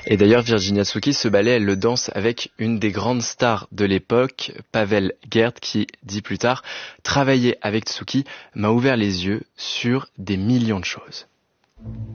Et d'ailleurs, Virginia Tsouki, ce ballet, elle le danse avec une des grandes stars de l'époque, Pavel Gert, qui dit plus tard « Travailler avec Tsouki m'a ouvert les yeux sur des millions de choses ».